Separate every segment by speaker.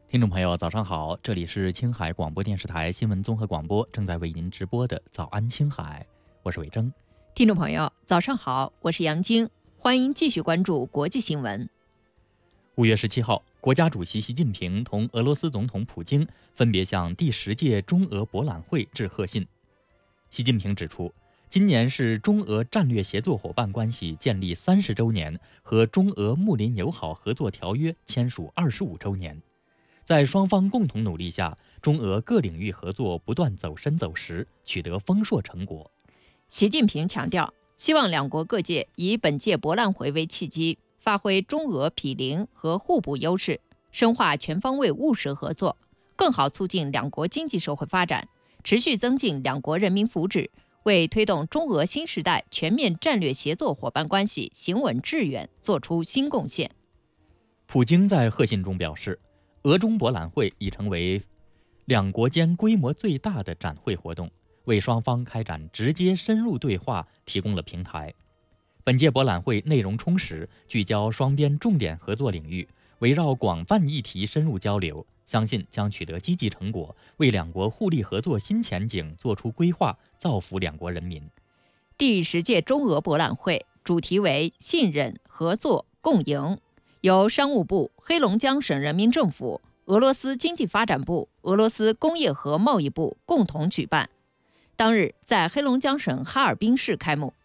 Speaker 1: 听众朋友，早上好，这里是青海广播电视台新闻综合广播，正在为您直播的早安青海，我是伟征。
Speaker 2: 听众朋友，早上好，我是杨晶，欢迎继续关注国际新闻。
Speaker 1: 5月17号，国家主席习近平同俄罗斯总统普京分别向第10届中俄博览会致贺信。习近平指出，今年是中俄战略协作伙伴关系建立30周年和中俄睦邻友好合作条约签署25周年。在双方共同努力下，中俄各领域合作不断走深走实，取得丰硕成果。
Speaker 2: 习近平强调，希望两国各界以本届博览会为契机，发挥中俄毗邻和互补优势，深化全方位务实合作，更好促进两国经济社会发展，持续增进两国人民福祉，为推动中俄新时代全面战略协作伙伴关系行稳致远作出新贡献。
Speaker 1: 普京在贺信中表示，俄中博览会已成为两国间规模最大的展会活动，为双方开展直接深入对话提供了平台。本届博览会内容充实，聚焦双边重点合作领域，围绕广泛议题深入交流，相信将取得积极成果，为两国互利合作新前景做出规划，造福两国人民。
Speaker 2: 第10届中俄博览会主题为信任、合作、共赢，由商务部、黑龙江省人民政府、俄罗斯经济发展部、俄罗斯工业和贸易部共同举办。当日在黑龙江省哈尔滨市开幕。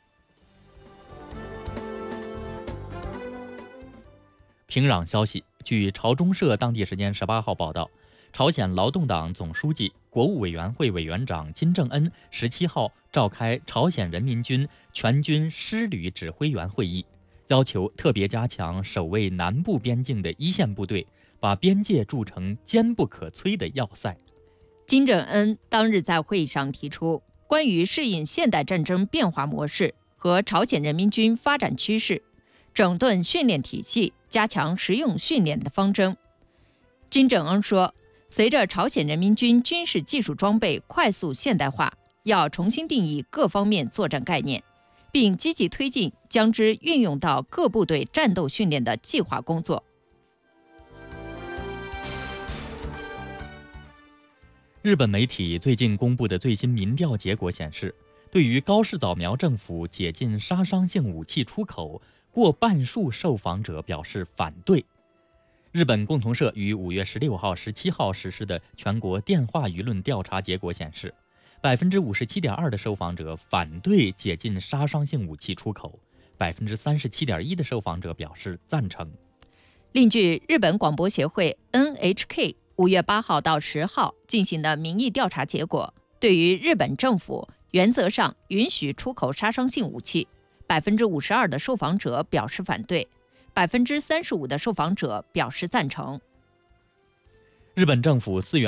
Speaker 1: 平壤消息，据朝中社当地时间18号报道，朝鲜劳动党总书记、国务委员会委员长金正恩17号召开朝鲜人民军全军师旅指挥员会议，要求特别加强守卫南部边境的一线部队，把边界筑成坚不可摧的要塞。
Speaker 2: 金正恩当日在会议上提出关于适应现代战争变化模式和朝鲜人民军发展趋势，整顿训练体系，加强实用训练的方针。金正恩说，随着朝鲜人民军军事技术装备快速现代化，要重新定义各方面作战概念，并积极推进将之运用到各部队战斗训练的计划工作。
Speaker 1: 日本媒体最近公布的最新民调结果显示，对于高市早苗政府解禁杀伤性武器出口，过半数受访者表示反对。日本共同社于5月16号、17号实施的全国电话舆论调查结果显示，57.2%的受访者反对解禁杀伤性武器出口，37.1%的受访者表示赞成。
Speaker 2: 另据日本广播协会 NHK 5月8号到10号进行的民意调查结果，对于日本政府原则上允许出口杀伤性武器，52%的受访者表示反对，35%的受访者表示赞成。
Speaker 1: 日本政府4月